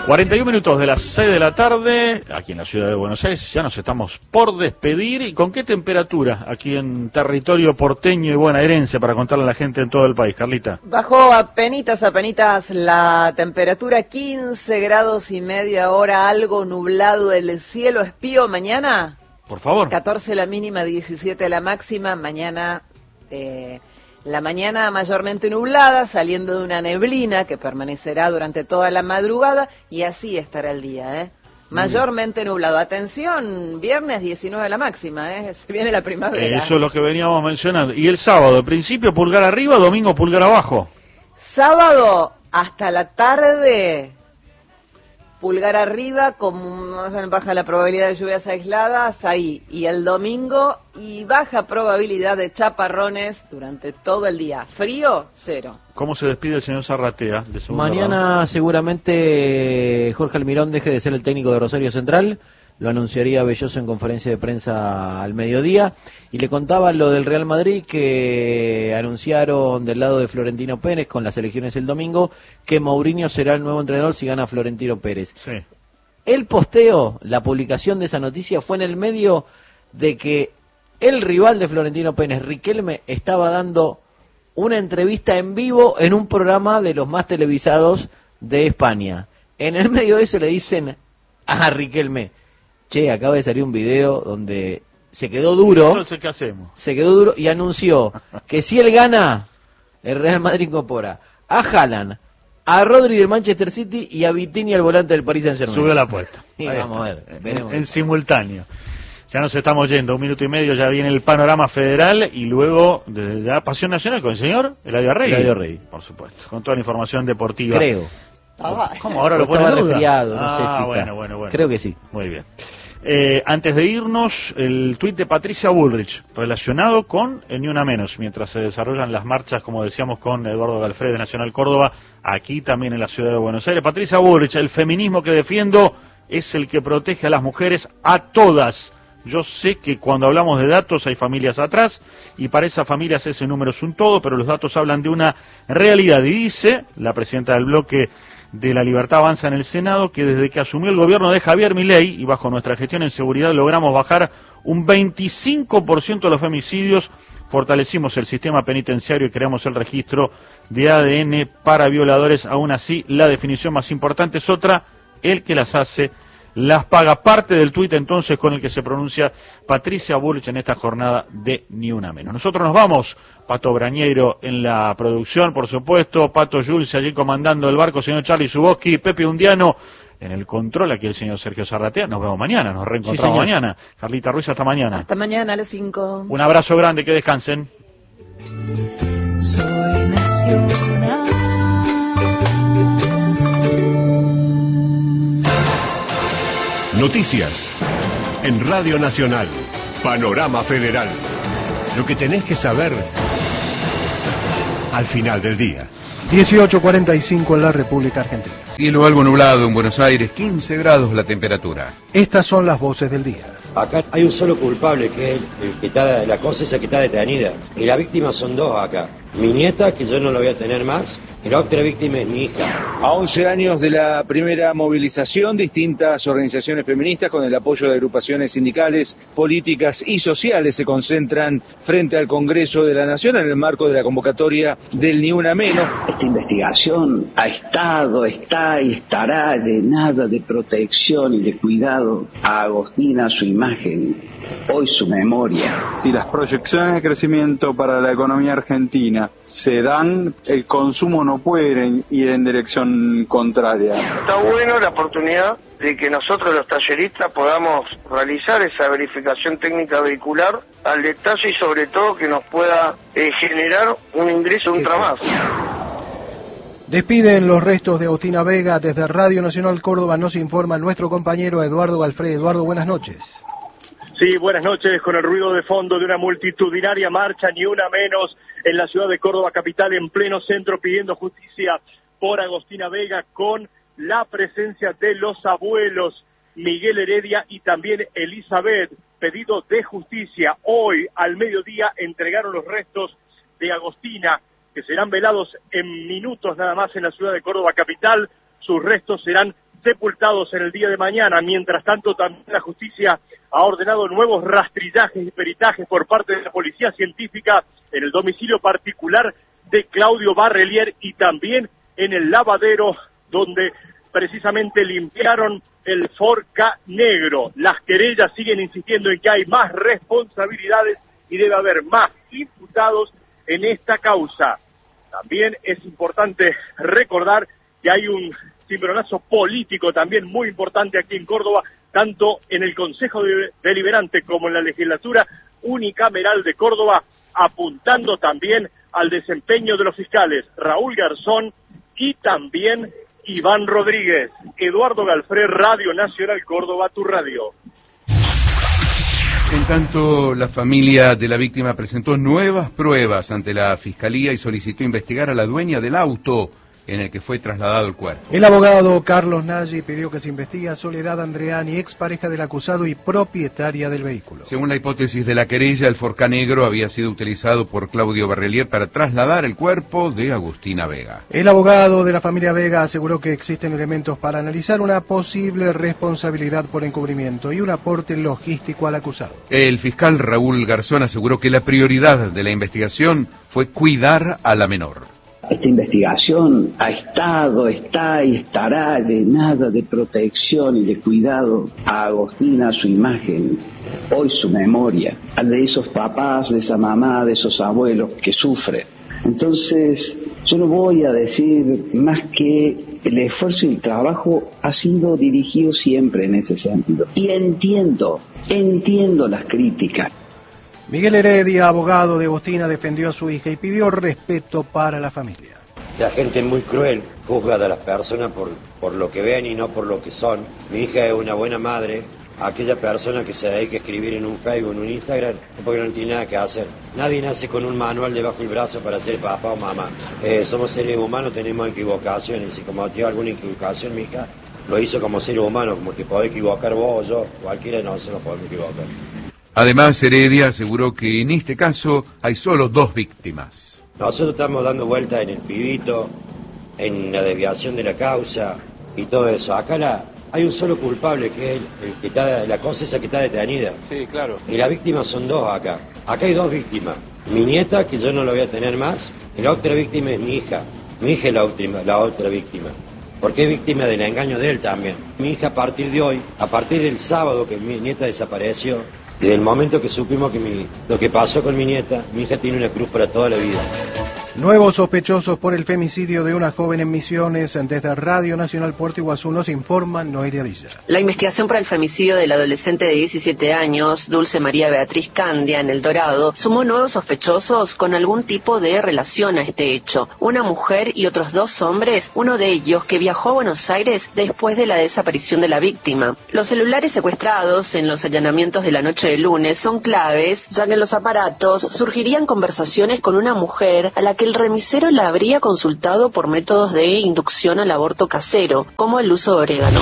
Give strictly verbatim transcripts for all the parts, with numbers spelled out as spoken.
cuarenta y un minutos de las seis de la tarde, aquí en la ciudad de Buenos Aires, ya nos estamos por despedir. ¿Y con qué temperatura aquí en territorio porteño y bonaerense para contarle a la gente en todo el país, Carlita? Bajó apenitas, apenitas la temperatura, quince grados y medio ahora, algo nublado el cielo. Espío, mañana, por favor. catorce la mínima, diecisiete la máxima, mañana... Eh, La mañana mayormente nublada, saliendo de una neblina que permanecerá durante toda la madrugada, y así estará el día, ¿eh? Mayormente nublado. Atención, viernes diecinueve la máxima, ¿eh? Se viene la primavera. Eso es lo que veníamos mencionando. Y el sábado, en principio, pulgar arriba, domingo, pulgar abajo. Sábado, hasta la tarde, pulgar arriba, con baja la probabilidad de lluvias aisladas, ahí. Y el domingo, y baja probabilidad de chaparrones durante todo el día. Frío, cero. ¿Cómo se despide el señor Zarratea? De Mañana round? Seguramente Jorge Almirón deje de ser el técnico de Rosario Central. Lo anunciaría Belloso en conferencia de prensa al mediodía. Y le contaba lo del Real Madrid, que anunciaron del lado de Florentino Pérez con las elecciones el domingo, que Mourinho será el nuevo entrenador si gana Florentino Pérez. Sí. El posteo, la publicación de esa noticia fue en el medio de que el rival de Florentino Pérez, Riquelme, estaba dando una entrevista en vivo en un programa de los más televisados de España. En el medio de eso le dicen a Riquelme: che, acaba de salir un video donde se quedó duro. Entonces, ¿qué hacemos? Se quedó duro y anunció que si él gana, el Real Madrid incorpora a Haaland, a Rodri del Manchester City y a Vitinha, el volante del Paris Saint-Germain. Sube la apuesta. Sí, vamos a ver. En, en simultáneo. Ya nos estamos yendo, un minuto y medio, ya viene el panorama federal y luego de, ya Pasión Nacional con el señor Eladio Rey. Eladio Rey. Por supuesto, con toda la información deportiva. Creo. ¿Cómo ahora lo pone en duda? Resfriado, no ah, sé si bueno, está. bueno, bueno. Creo que sí. Muy bien. Eh, antes de irnos, el tuit de Patricia Bullrich, relacionado con el Ni Una Menos, mientras se desarrollan las marchas, como decíamos, con Eduardo Galfred de Nacional Córdoba, aquí también en la ciudad de Buenos Aires. Patricia Bullrich: el feminismo que defiendo es el que protege a las mujeres, a todas. Yo sé que cuando hablamos de datos hay familias atrás, y para esas familias ese número es un todo, pero los datos hablan de una realidad. Y dice la presidenta del bloque de La Libertad Avanza en el Senado que desde que asumió el gobierno de Javier Milei y bajo nuestra gestión en seguridad logramos bajar un veinticinco por ciento de los femicidios, fortalecimos el sistema penitenciario y creamos el registro de A D N para violadores. Aún así, la definición más importante es otra: el que las hace las paga. Parte del tuit entonces con el que se pronuncia Patricia Bullrich en esta jornada de Ni Una Menos. Nosotros nos vamos. Pato Brañeiro en la producción, por supuesto, Pato Jules allí comandando el barco, señor Charlie Zuboski, Pepe Undiano en el control, aquí el señor Sergio Zarratea. Nos vemos mañana, nos reencontramos sí, mañana. Carlita Ruiz, hasta mañana. Hasta mañana a las cinco. Un abrazo grande, que descansen. Soy nacional. Noticias en Radio Nacional. Panorama Federal. Lo que tenés que saber al final del día. dieciocho cuarenta y cinco en la República Argentina. Cielo algo nublado en Buenos Aires, quince grados la temperatura. Estas son las voces del día. Acá hay un solo culpable, que es el, el que está, la cosa esa que está detenida. Y las víctimas son dos acá. Mi nieta, que yo no la voy a tener más, y la otra víctima es mi hija. A once años de la primera movilización, distintas organizaciones feministas con el apoyo de agrupaciones sindicales, políticas y sociales se concentran frente al Congreso de la Nación en el marco de la convocatoria del Ni Una Menos. Esta investigación ha estado, está y estará llenada de protección y de cuidado a Agostina, su imagen, hoy su memoria. Si las proyecciones de crecimiento para la economía argentina se dan, el consumo no puede ir en dirección contraria. Está bueno la oportunidad de que nosotros los talleristas podamos realizar esa verificación técnica vehicular al detalle y sobre todo que nos pueda eh, generar un ingreso, un trabajo. Despiden los restos de Agostina Vega. Desde Radio Nacional Córdoba nos informa nuestro compañero Eduardo Galfred. Eduardo, buenas noches. Sí, buenas noches. Con el ruido de fondo de una multitudinaria marcha, Ni Una Menos, en la ciudad de Córdoba capital, en pleno centro, pidiendo justicia por Agostina Vega, con la presencia de los abuelos Miguel Heredia y también Elizabeth. Pedido de justicia. Hoy, al mediodía, entregaron los restos de Agostina, que serán velados en minutos nada más en la ciudad de Córdoba capital. Sus restos serán sepultados en el día de mañana. Mientras tanto, también la justicia ha ordenado nuevos rastrillajes y peritajes por parte de la policía científica en el domicilio particular de Claudio Barrelier y también en el lavadero donde precisamente limpiaron el Ford Ka negro. Las querellas siguen insistiendo en que hay más responsabilidades y debe haber más imputados en esta causa. También es importante recordar que hay un cimbronazo político también muy importante aquí en Córdoba, tanto en el Consejo Deliberante como en la legislatura unicameral de Córdoba, apuntando también al desempeño de los fiscales Raúl Garzón y también Iván Rodríguez. Eduardo Galfré, Radio Nacional Córdoba, tu radio. En tanto, la familia de la víctima presentó nuevas pruebas ante la Fiscalía y solicitó investigar a la dueña del auto en el que fue trasladado el cuerpo. El abogado Carlos Nagy pidió que se investigue a Soledad Andreani, expareja del acusado y propietaria del vehículo. Según la hipótesis de la querella, el Ford Ka negro había sido utilizado por Claudio Barrelier para trasladar el cuerpo de Agustina Vega. El abogado de la familia Vega aseguró que existen elementos para analizar una posible responsabilidad por encubrimiento y un aporte logístico al acusado. El fiscal Raúl Garzón aseguró que la prioridad de la investigación fue cuidar a la menor. Esta investigación ha estado, está y estará llenada de protección y de cuidado a Agostina, su imagen, hoy su memoria, de esos papás, de esa mamá, de esos abuelos que sufren. Entonces, yo no voy a decir más que el esfuerzo y el trabajo ha sido dirigido siempre en ese sentido. Y entiendo, entiendo las críticas. Miguel Heredia, abogado de Agostina, defendió a su hija y pidió respeto para la familia. La gente es muy cruel, juzga a las personas por, por lo que ven y no por lo que son. Mi hija es una buena madre. Aquella persona que se dedica a escribir en un Facebook, en un Instagram, es porque no tiene nada que hacer. Nadie nace con un manual debajo del brazo para ser papá o mamá. Eh, somos seres humanos, tenemos equivocaciones. Si cometió alguna equivocación, mi hija lo hizo como ser humano, como te podés equivocar vos o yo, cualquiera de nosotros podemos equivocar. Además, Heredia aseguró que en este caso hay solo dos víctimas. Nosotros estamos dando vueltas en el pibito, en la desviación de la causa y todo eso. Acá la, hay un solo culpable, que es el, el que está, la cosa esa que está detenida. Sí, claro. Y las víctimas son dos acá. Acá hay dos víctimas. Mi nieta, que yo no la voy a tener más, y la otra víctima es mi hija. Mi hija es la, última, la otra víctima. Porque es víctima del engaño de él también. Mi hija a partir de hoy, a partir del sábado que mi nieta desapareció, y del momento que supimos que mi, lo que pasó con mi nieta, mi hija tiene una cruz para toda la vida. Nuevos sospechosos por el femicidio de una joven en Misiones. Desde Radio Nacional Puerto Iguazú nos informa Noelia Villa. La investigación por el femicidio del adolescente de diecisiete años, Dulce María Beatriz Candia, en El Dorado, sumó nuevos sospechosos con algún tipo de relación a este hecho. Una mujer y otros dos hombres, uno de ellos que viajó a Buenos Aires después de la desaparición de la víctima. Los celulares secuestrados en los allanamientos de la noche del lunes son claves, ya que en los aparatos surgirían conversaciones con una mujer a la que el remisero la habría consultado por métodos de inducción al aborto casero, como el uso de orégano.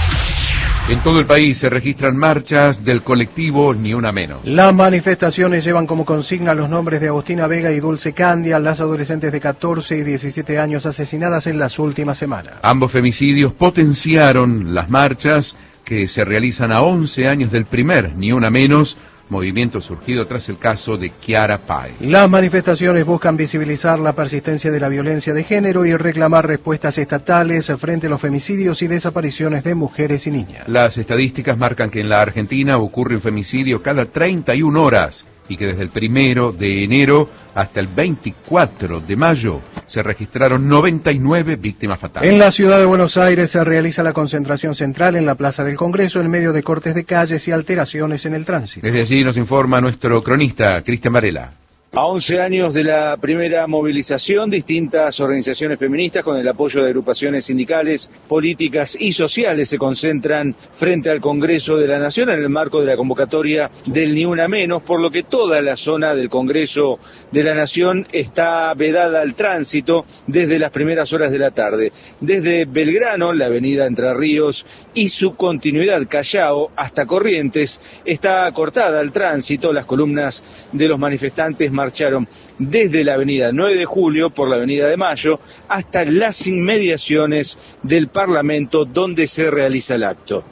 En todo el país se registran marchas del colectivo Ni Una Menos. Las manifestaciones llevan como consigna los nombres de Agostina Vega y Dulce Candia, las adolescentes de catorce y diecisiete años asesinadas en las últimas semanas. Ambos femicidios potenciaron las marchas que se realizan a once años del primer Ni Una Menos, movimiento surgido tras el caso de Kiara Páez. Las manifestaciones buscan visibilizar la persistencia de la violencia de género y reclamar respuestas estatales frente a los femicidios y desapariciones de mujeres y niñas. Las estadísticas marcan que en la Argentina ocurre un femicidio cada treinta y una horas y que desde el primero de enero hasta el veinticuatro de mayo se registraron noventa y nueve víctimas fatales. En la ciudad de Buenos Aires se realiza la concentración central en la Plaza del Congreso en medio de cortes de calles y alteraciones en el tránsito. Desde allí nos informa nuestro cronista, Cristian Varela. A once años de la primera movilización, distintas organizaciones feministas con el apoyo de agrupaciones sindicales, políticas y sociales se concentran frente al Congreso de la Nación en el marco de la convocatoria del Ni Una Menos, por lo que toda la zona del Congreso de la Nación está vedada al tránsito desde las primeras horas de la tarde. Desde Belgrano, la avenida Entre Ríos y su continuidad Callao hasta Corrientes está cortada al tránsito. Las columnas de los manifestantes marcharon desde la avenida nueve de julio por la avenida de Mayo hasta las inmediaciones del Parlamento donde se realiza el acto.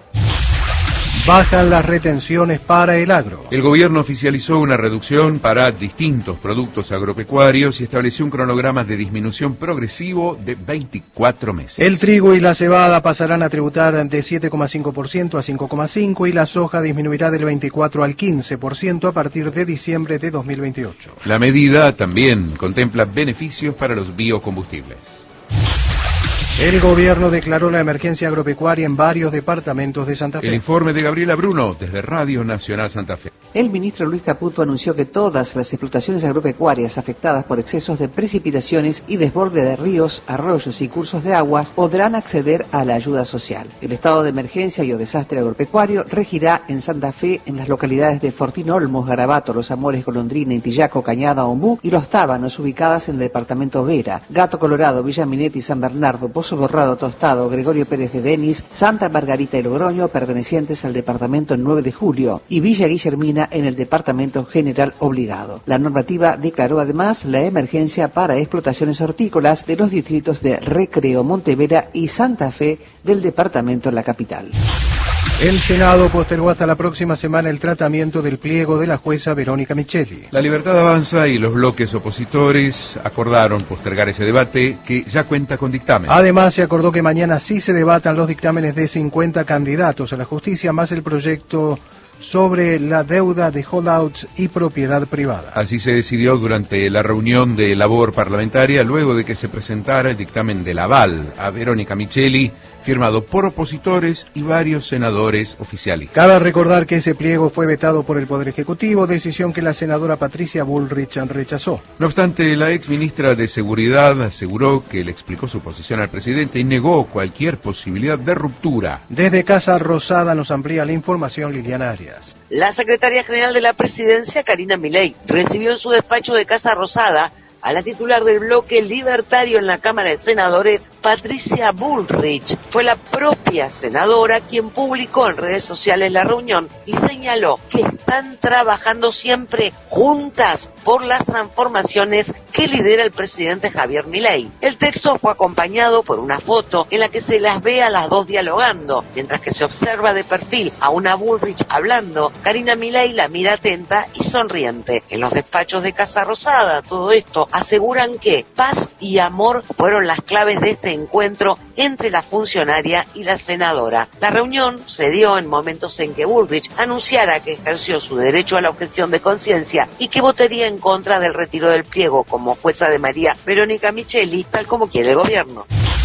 Bajan las retenciones para el agro. El gobierno oficializó una reducción para distintos productos agropecuarios y estableció un cronograma de disminución progresivo de veinticuatro meses. El trigo y la cebada pasarán a tributar de siete coma cinco por ciento a cinco coma cinco por ciento y la soja disminuirá del veinticuatro al quince por ciento a partir de diciembre de dos mil veintiocho. La medida también contempla beneficios para los biocombustibles. El gobierno declaró la emergencia agropecuaria en varios departamentos de Santa Fe. El informe de Gabriela Bruno desde Radio Nacional Santa Fe. El ministro Luis Caputo anunció que todas las explotaciones agropecuarias afectadas por excesos de precipitaciones y desborde de ríos, arroyos y cursos de aguas podrán acceder a la ayuda social. El estado de emergencia y o desastre agropecuario regirá en Santa Fe en las localidades de Fortín Olmos, Garabato, Los Amores, Golondrina, Intillaco, Cañada, Ombú y Los Tábanos, ubicadas en el departamento Vera, Gato Colorado, Villa Minetti, San Bernardo, Pozo Borrado, Tostado, Gregorio Pérez de Denis, Santa Margarita y Logroño, pertenecientes al departamento nueve de julio, y Villa Guillermina en el departamento General Obligado. La normativa declaró además la emergencia para explotaciones hortícolas de los distritos de Recreo, Montevera y Santa Fe del departamento La Capital. El Senado postergó hasta la próxima semana el tratamiento del pliego de la jueza Verónica Micheli. La Libertad Avanza y los bloques opositores acordaron postergar ese debate que ya cuenta con dictamen. Además, se acordó que mañana sí se debatan los dictámenes de cincuenta candidatos a la justicia, más el proyecto sobre la deuda de holdouts y propiedad privada. Así se decidió durante la reunión de labor parlamentaria luego de que se presentara el dictamen del aval a Verónica Micheli, firmado por opositores y varios senadores oficialistas. Cabe recordar que ese pliego fue vetado por el Poder Ejecutivo, decisión que la senadora Patricia Bullrich rechazó. No obstante, la ex ministra de Seguridad aseguró que le explicó su posición al presidente y negó cualquier posibilidad de ruptura. Desde Casa Rosada nos amplía la información Liliana Arias. La secretaria general de la Presidencia, Karina Milei, recibió en su despacho de Casa Rosada a la titular del bloque libertario en la Cámara de Senadores, Patricia Bullrich. Fue la propia senadora quien publicó en redes sociales la reunión y señaló que están trabajando siempre juntas por las transformaciones que lidera el presidente Javier Milei. El texto fue acompañado por una foto en la que se las ve a las dos dialogando, mientras que se observa de perfil a una Bullrich hablando. Karina Milei la mira atenta y sonriente. En los despachos de Casa Rosada, todo esto aseguran que paz y amor fueron las claves de este encuentro entre la funcionaria y la senadora. La reunión se dio en momentos en que Bullrich anunciara que ejerció su derecho a la objeción de conciencia y que votaría en contra del retiro del pliego como jueza de María Verónica Micheli, tal como quiere el gobierno.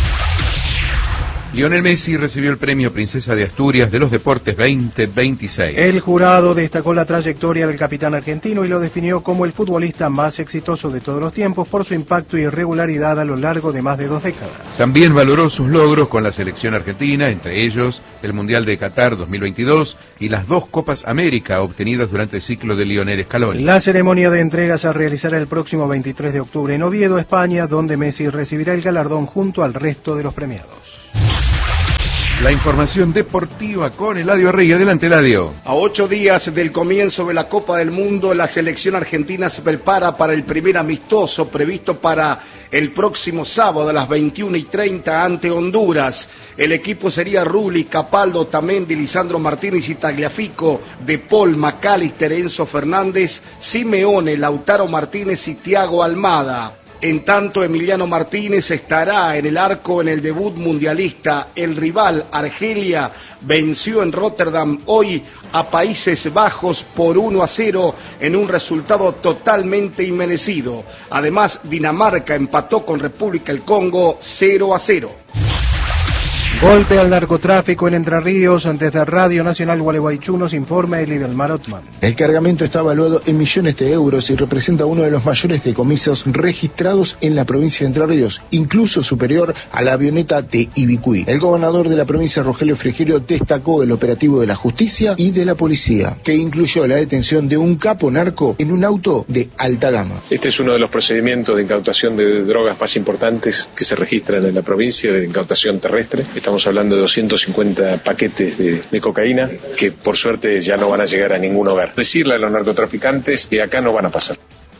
Lionel Messi recibió el premio Princesa de Asturias de los Deportes veinte veintiséis. El jurado destacó la trayectoria del capitán argentino y lo definió como el futbolista más exitoso de todos los tiempos por su impacto y regularidad a lo largo de más de dos décadas. También valoró sus logros con la selección argentina, entre ellos el Mundial de Qatar dos mil veintidós y las dos Copas América obtenidas durante el ciclo de Lionel Scaloni. La ceremonia de entrega se realizará el próximo veintitrés de octubre en Oviedo, España, donde Messi recibirá el galardón junto al resto de los premiados. La información deportiva con Eladio Arregui. Adelante, Eladio. A ocho días del comienzo de la Copa del Mundo, la selección argentina se prepara para el primer amistoso previsto para el próximo sábado a las veintiuna y treinta ante Honduras. El equipo sería Rulli, Capaldo, Tamendi, Lisandro Martínez y Tagliafico, De Paul, McAllister, Enzo Fernández, Simeone, Lautaro Martínez y Thiago Almada. En tanto, Emiliano Martínez estará en el arco en el debut mundialista. El rival, Argelia, venció en Rotterdam hoy a Países Bajos por uno a cero en un resultado totalmente inmerecido. Además, Dinamarca empató con República del Congo cero a cero. Golpe al narcotráfico en Entre Ríos. Desde Radio Nacional Gualeguaychú nos informa Eli del Mar Otman. El cargamento está valuado en millones de euros y representa uno de los mayores decomisos registrados en la provincia de Entre Ríos, incluso superior a la avioneta de Ibicuí. El gobernador de la provincia, Rogelio Frigerio, destacó el operativo de la justicia y de la policía, que incluyó la detención de un capo narco en un auto de alta gama. Este es uno de los procedimientos de incautación de drogas más importantes que se registran en la provincia, de incautación terrestre. Estamos hablando de doscientos cincuenta paquetes de, de cocaína que por suerte ya no van a llegar a ningún hogar. Decirle a los narcotraficantes que acá no van a pasar.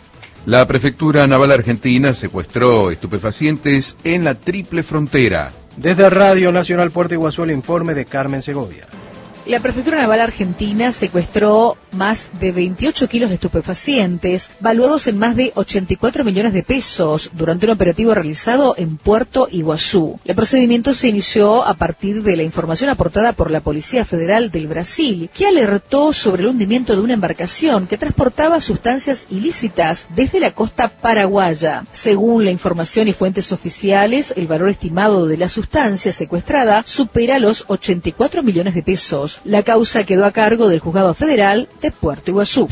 La Prefectura Naval Argentina secuestró estupefacientes en la triple frontera. Desde Radio Nacional Puerto Iguazú, el informe de Carmen Segovia. La Prefectura Naval Argentina secuestró más de veintiocho kilos de estupefacientes, valuados en más de ochenta y cuatro millones de pesos, durante un operativo realizado en Puerto Iguazú. El procedimiento se inició a partir de la información aportada por la Policía Federal del Brasil, que alertó sobre el hundimiento de una embarcación que transportaba sustancias ilícitas desde la costa paraguaya. Según la información y fuentes oficiales, el valor estimado de la sustancia secuestrada supera los ochenta y cuatro millones de pesos. La causa quedó a cargo del Juzgado Federal de Puerto Iguazú.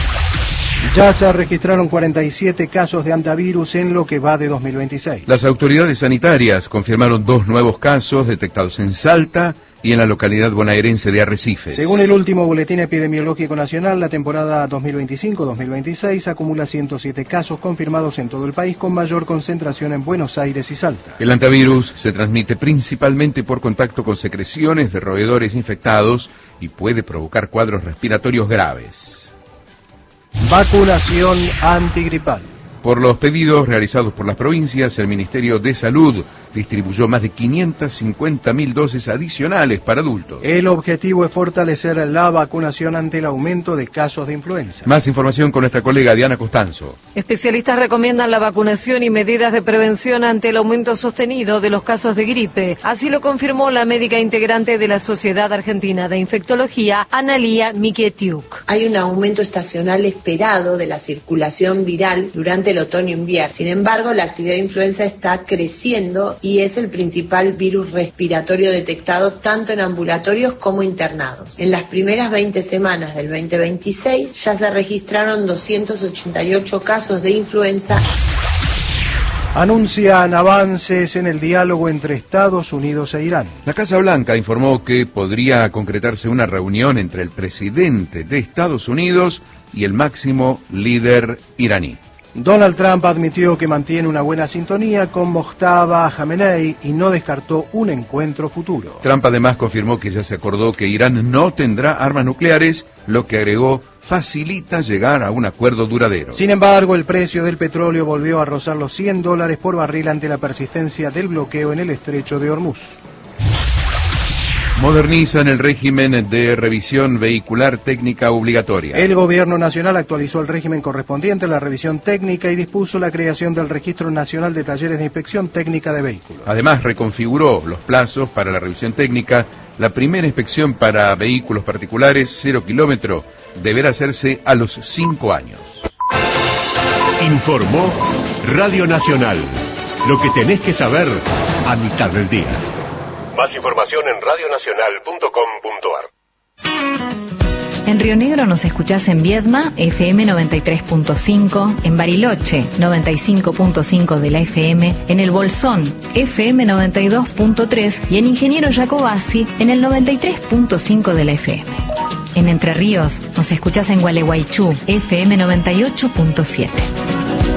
Ya se registraron cuarenta y siete casos de antivirus en lo que va de dos mil veintiséis. Las autoridades sanitarias confirmaron dos nuevos casos detectados en Salta y en la localidad bonaerense de Arrecifes. Según el último Boletín Epidemiológico Nacional, la temporada dos mil veinticinco dos mil veintiséis acumula ciento siete casos confirmados en todo el país, con mayor concentración en Buenos Aires y Salta. El antivirus se transmite principalmente por contacto con secreciones de roedores infectados y puede provocar cuadros respiratorios graves. Vacunación antigripal. Por los pedidos realizados por las provincias, el Ministerio de Salud distribuyó más de quinientas cincuenta mil dosis adicionales para adultos. El objetivo es fortalecer la vacunación ante el aumento de casos de influenza. Más información con nuestra colega Diana Costanzo. Especialistas recomiendan la vacunación y medidas de prevención ante el aumento sostenido de los casos de gripe. Así lo confirmó la médica integrante de la Sociedad Argentina de Infectología, Analía Mikietiuk. Hay un aumento estacional esperado de la circulación viral durante el otoño-invierno. Sin embargo, la actividad de influenza está creciendo y es el principal virus respiratorio detectado tanto en ambulatorios como internados. En las primeras veinte semanas del veinte veintiséis ya se registraron doscientos ochenta y ocho casos de influenza. Anuncian avances en el diálogo entre Estados Unidos e Irán. La Casa Blanca informó que podría concretarse una reunión entre el presidente de Estados Unidos y el máximo líder iraní. Donald Trump admitió que mantiene una buena sintonía con Mojtaba Khamenei y no descartó un encuentro futuro. Trump además confirmó que ya se acordó que Irán no tendrá armas nucleares, lo que agregó facilita llegar a un acuerdo duradero. Sin embargo, el precio del petróleo volvió a rozar los cien dólares por barril ante la persistencia del bloqueo en el estrecho de Hormuz. Modernizan el régimen de revisión vehicular técnica obligatoria. El Gobierno Nacional actualizó el régimen correspondiente a la revisión técnica y dispuso la creación del Registro Nacional de Talleres de Inspección Técnica de Vehículos. Además, reconfiguró los plazos para la revisión técnica. La primera inspección para vehículos particulares cero kilómetro deberá hacerse a los cinco años. Informó Radio Nacional. Lo que tenés que saber a mitad del día. Más información en radio nacional punto com punto ar. En Río Negro nos escuchás en Viedma, F M noventa y tres punto cinco, en Bariloche, noventa y cinco punto cinco de la F M, en El Bolsón, F M noventa y dos punto tres y en Ingeniero Jacobasi, en el noventa y tres punto cinco de la F M. En Entre Ríos nos escuchás en Gualeguaychú, F M noventa y ocho punto siete.